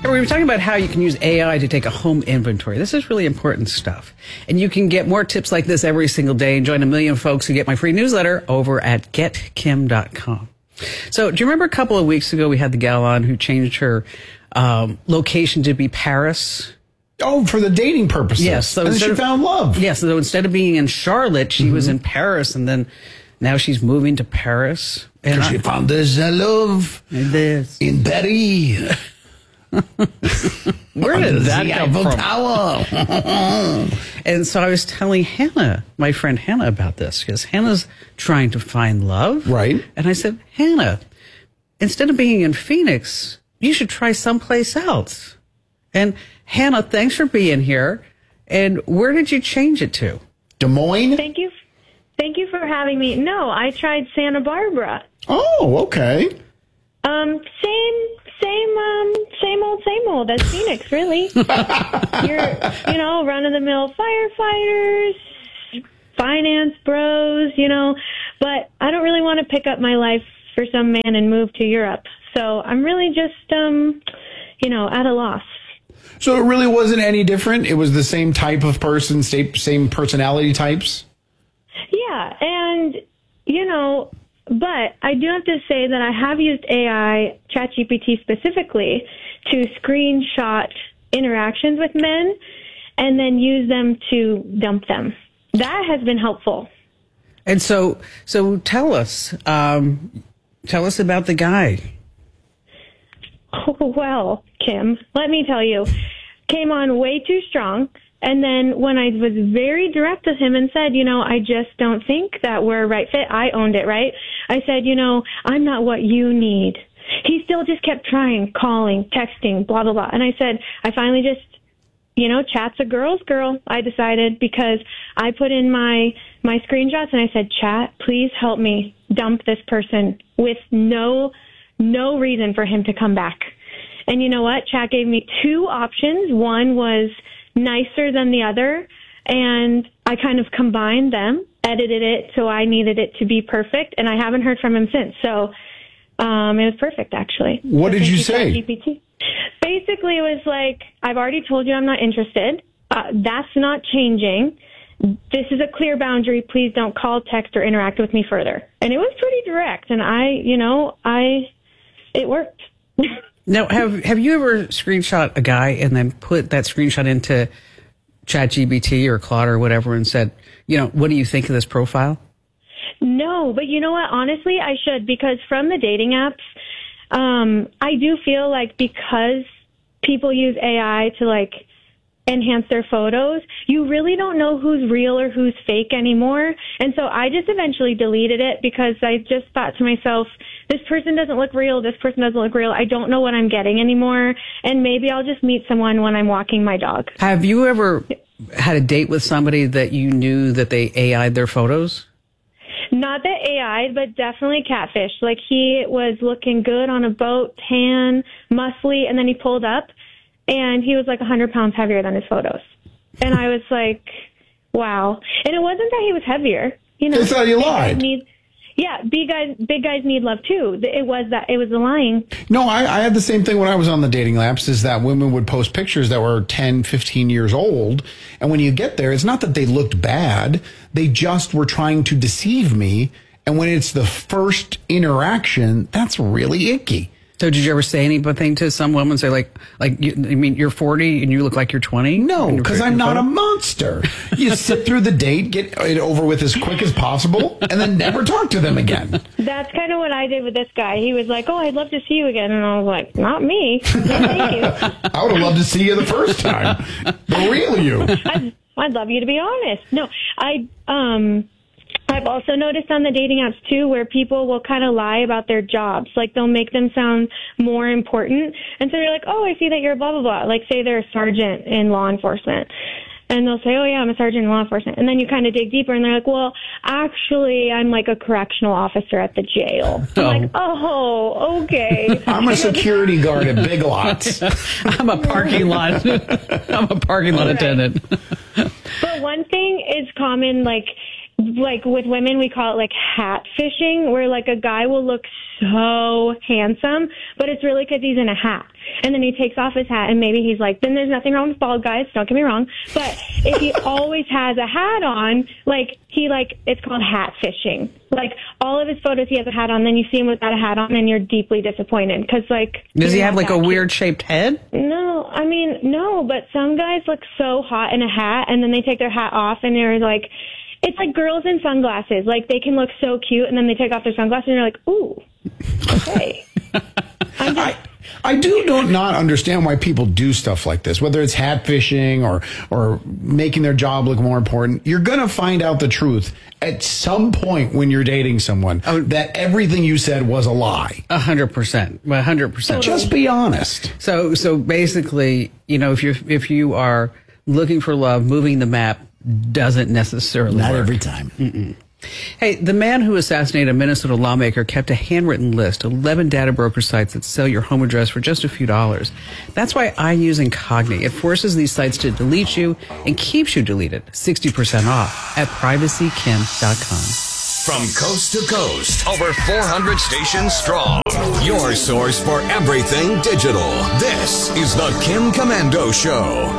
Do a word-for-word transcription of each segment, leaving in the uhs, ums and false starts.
We were talking about how you can use A I to take a home inventory. This is really important stuff. And you can get more tips like this every single day and join a million folks who get my free newsletter over at get kim dot com. So do you remember a couple of weeks ago we had the gal on who changed her um, location to be Paris? Oh, for the dating purposes. Yes. So and then she of, found love. Yes. So instead of being in Charlotte, she mm-hmm. was in Paris, and then now she's moving to Paris. And she found this uh, love this. in Paris. Where did that come from? Tower. And so I was telling Hannah, my friend Hannah, about this, because Hannah's trying to find love. Right. And I said, Hannah, instead of being in Phoenix, you should try someplace else. And Hannah, thanks for being here. And where did you change it to? Des Moines? Thank you. Thank you for having me. No, I tried Santa Barbara. Oh, okay. Um, same, same, um, same old, same old as Phoenix, really. You're, you know, run-of-the-mill firefighters, finance bros, you know, but I don't really want to pick up my life for some man and move to Europe. So I'm really just, um, you know, at a loss. So it really wasn't any different? It was the same type of person, same personality types? Yeah, and, you know... But I do have to say that I have used A I, ChatGPT specifically, to screenshot interactions with men and then use them to dump them. That has been helpful. And so, so tell us, um, tell us about the guy. Oh, well, Kim, let me tell you, came on way too strong. And then when I was very direct with him and said, you know, I just don't think that we're a right fit, I owned it, right? I said, you know, I'm not what you need. He still just kept trying, calling, texting, blah, blah, blah. And I said, I finally just, you know, chat's a girl's girl, I decided, because I put in my, my screenshots and I said, chat, please help me dump this person with no, no reason for him to come back. And you know what? Chat gave me two options. One was nicer than the other, and I kind of combined them, edited it so I needed it to be perfect, and I haven't heard from him since. So um, it was perfect, actually. What so did you say? G P T. Basically, it was like, I've already told you I'm not interested. Uh, that's not changing. This is a clear boundary. Please don't call, text, or interact with me further. And it was pretty direct, and I, you know, I, it worked. Now, have have you ever screenshot a guy and then put that screenshot into ChatGPT or Claude or whatever and said, you know, what do you think of this profile? No, but you know what? Honestly, I should, because from the dating apps, um, I do feel like because people use A I to, like, enhance their photos, you really don't know who's real or who's fake anymore. And so I just eventually deleted it because I just thought to myself, this person doesn't look real, this person doesn't look real, I don't know what I'm getting anymore, and maybe I'll just meet someone when I'm walking my dog. Have you ever had a date with somebody that you knew that they A I'd their photos? Not that A I'd, but definitely catfish. Like, he was looking good on a boat, tan, muscly, and then he pulled up, and he was like one hundred pounds heavier than his photos. And I was like, wow. And it wasn't that he was heavier. You know, they thought you lied. Need, yeah, big guys, big guys need love too. It was that, it was the lying. No, I, I had the same thing when I was on the dating apps, is that women would post pictures that were ten, fifteen years old. And when you get there, it's not that they looked bad. They just were trying to deceive me. And when it's the first interaction, that's really icky. So did you ever say anything to some woman, say like, like you, I mean, you're forty and you look like you're twenty? No, because I'm not a monster. You sit through the date, get it over with as quick as possible, and then never talk to them again. That's kind of what I did with this guy. He was like, oh, I'd love to see you again. And I was like, not me. No, thank you. I would have loved to see you the first time. The real you. I'd, I'd love you to be honest. No, I, um... I've also noticed on the dating apps, too, where people will kind of lie about their jobs. Like, they'll make them sound more important. And so they're like, oh, I see that you're blah, blah, blah. Like, say they're a sergeant in law enforcement. And they'll say, oh, yeah, I'm a sergeant in law enforcement. And then you kind of dig deeper, and they're like, well, actually, I'm like a correctional officer at the jail. I'm oh. like, oh, okay. I'm a security guard at Big Lots. I'm a parking lot. I'm a parking lot right. attendant. But one thing is common, like, like with women, we call it like hat fishing, where like a guy will look so handsome, but it's really because he's in a hat. And then he takes off his hat and maybe he's like, then there's nothing wrong with bald guys, don't get me wrong. But if he always has a hat on, like he like, it's called hat fishing. Like all of his photos, he has a hat on, then you see him without a hat on and you're deeply disappointed. Because like, does he have like a weird shaped head? No, I mean, no, but some guys look so hot in a hat and then they take their hat off and they're like, it's like girls in sunglasses. Like, they can look so cute, and then they take off their sunglasses, and you're like, ooh, okay. I'm just, I, I do don't not understand why people do stuff like this, whether it's hat fishing or, or making their job look more important. You're going to find out the truth at some point when you're dating someone oh, that everything you said was a lie. A hundred percent. A hundred percent. Just be honest. So, so basically, you know, if you're, if you are looking for love, moving the map doesn't necessarily Not work. every time. Mm-mm. Hey, the man who assassinated a Minnesota lawmaker kept a handwritten list, eleven data broker sites that sell your home address for just a few dollars. That's why I use Incogni. It forces these sites to delete you and keeps you deleted. sixty percent off at privacy kim dot com. From coast to coast, over four hundred stations strong. Your source for everything digital. This is the Kim Komando Show.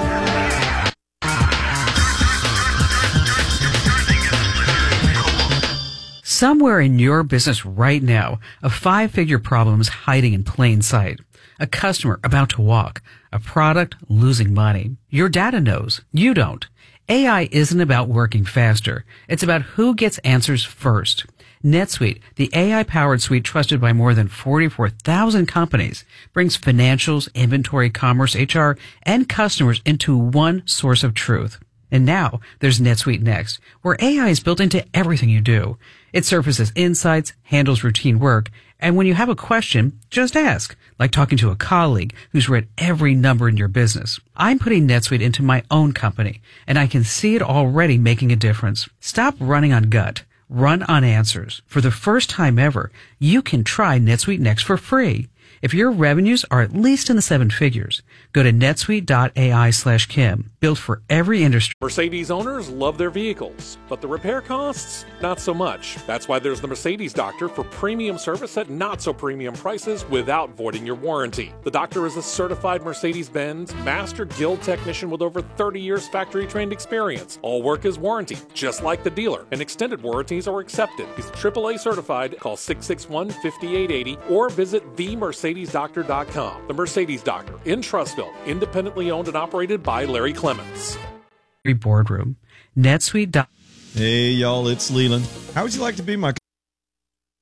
Somewhere in your business right now, a five-figure problem is hiding in plain sight. A customer about to walk. A product losing money. Your data knows. You don't. A I isn't about working faster. It's about who gets answers first. NetSuite, the A I-powered suite trusted by more than forty-four thousand companies, brings financials, inventory, commerce, H R, and customers into one source of truth. And now there's NetSuite Next, where A I is built into everything you do. It surfaces insights, handles routine work, and when you have a question, just ask, like talking to a colleague who's read every number in your business. I'm putting NetSuite into my own company, and I can see it already making a difference. Stop running on gut. Run on answers. For the first time ever, you can try NetSuite Next for free. If your revenues are at least in the seven figures, go to netsuite.ai slash Kim. Built for every industry. Mercedes owners love their vehicles, but the repair costs, not so much. That's why there's the Mercedes Doctor for premium service at not so premium prices without voiding your warranty. The Doctor is a certified Mercedes-Benz Master Guild technician with over thirty years factory trained experience. All work is warranty, just like the dealer, and extended warranties are accepted. He's triple A certified. Call six six one, five eight eight zero or visit the mercedes doctor dot com. The Mercedes Doctor in Trussville, independently owned and operated by Larry Clements. Boardroom. NetSuite. Hey, y'all, it's Leland. How would you like to be my